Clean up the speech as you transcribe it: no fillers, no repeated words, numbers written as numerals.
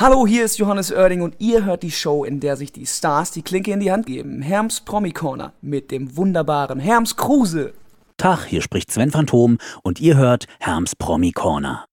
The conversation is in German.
Hallo, hier ist Johannes Oerding und ihr hört die Show, in der sich die Stars die Klinke in die Hand geben. Herms Promi Corner mit dem wunderbaren Herms Kruse. Tag, hier spricht Sven Phantom und ihr hört Herms Promi Corner.